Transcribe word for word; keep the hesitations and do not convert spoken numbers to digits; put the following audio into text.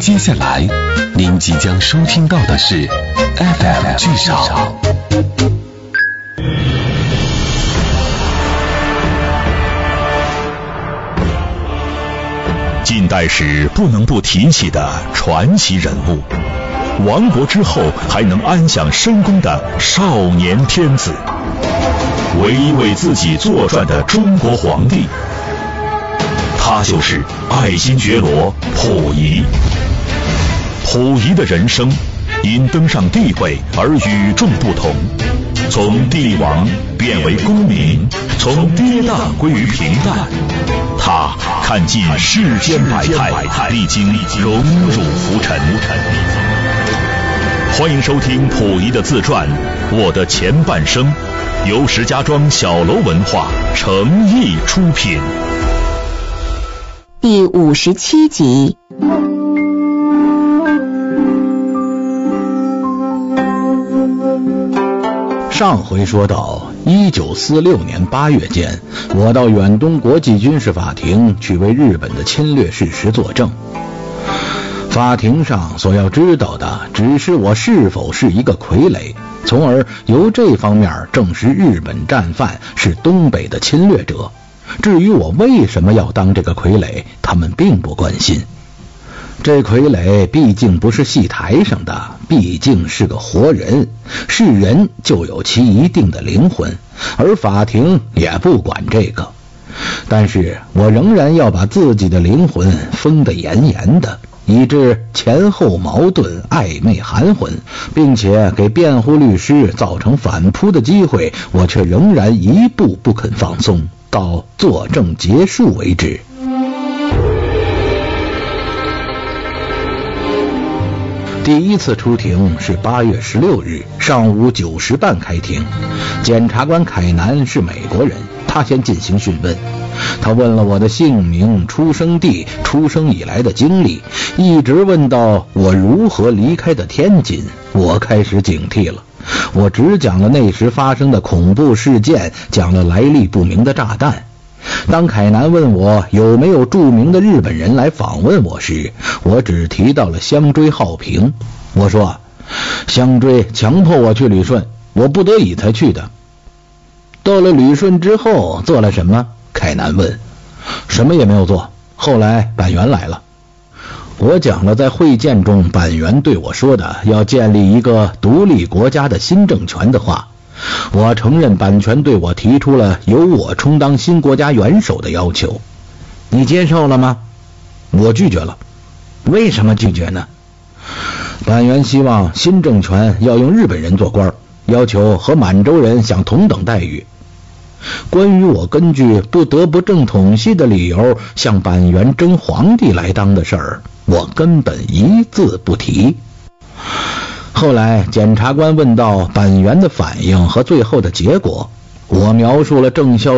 接下来您即将收听到的是 F M 剧场。近代史不能不提起的传奇人物，亡国之后还能安享深宫的少年天子，唯一为自己作传的中国皇帝，他就是爱新觉罗溥仪。溥仪的人生因登上帝位而与众不同，从帝王变为公民，从跌宕归于平淡。他看尽世间百态，历经荣辱浮沉。欢迎收听溥仪的自传《我的前半生》，由石家庄小楼文化诚意出品。 第五十七集。 上回说到一九四六年八月间，我到远东国际军事法庭去为日本的侵略事实作证。法庭上所要知道的只是我是否是一个傀儡，从而由这方面证实日本战犯是东北的侵略者。至于我为什么要当这个傀儡，他们并不关心。这傀儡毕竟不是戏台上的，毕竟是个活人，是人就有其一定的灵魂，而法庭也不管这个。但是我仍然要把自己的灵魂封得严严的，以致前后矛盾，暧昧含混，并且给辩护律师造成反扑的机会，我却仍然一步不肯放松，到作证结束为止。第一次出庭是八月十六日上午九时半开庭，检察官凯南是美国人，他先进行讯问。他问了我的姓名、出生地、出生以来的经历，一直问到我如何离开的天津。我开始警惕了，我只讲了那时发生的恐怖事件，讲了来历不明的炸弹。当凯南问我有没有著名的日本人来访问我时，我只提到了香椎浩平。我说香椎强迫我去旅顺，我不得已才去的。到了旅顺之后做了什么？凯南问。什么也没有做，后来板垣来了。我讲了在会见中板垣对我说的要建立一个独立国家的新政权的话。我承认板垣对我提出了由我充当新国家元首的要求。你接受了吗？我拒绝了。为什么拒绝呢？板垣希望新政权要用日本人做官，要求和满洲人享同等待遇。关于我根据不得不正统系的理由向板垣争皇帝来当的事儿，我根本一字不提。后来检察官问到板垣的反应和最后的结果，我描述了郑孝